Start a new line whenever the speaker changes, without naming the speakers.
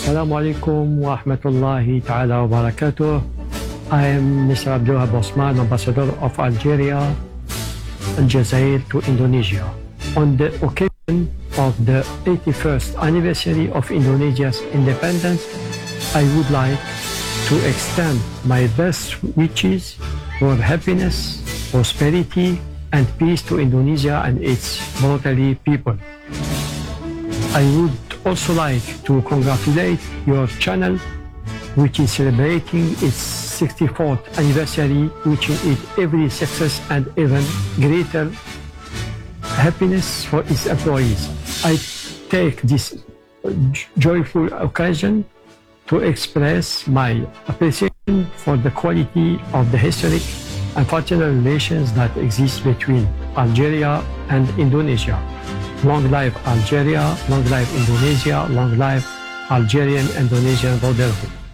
Assalamu alaikum wa rahmatullahi ta'ala wa barakatuh. I am Mr. Abdulwahab Osman, Ambassador of Algeria and Jazair to Indonesia. On the occasion of the 81st anniversary of Indonesia's independence, I would like to extend my best wishes for happiness, prosperity, and peace to Indonesia and its brotherly people. I would also like to congratulate your channel, which is celebrating its 64th anniversary, wishing it every success and even greater happiness for its employees. I take this joyful occasion to express my appreciation for the quality of the historic and cultural relations that exist between Algeria and Indonesia. Long live Algeria, long live Indonesia, long live Algerian-Indonesian brotherhood.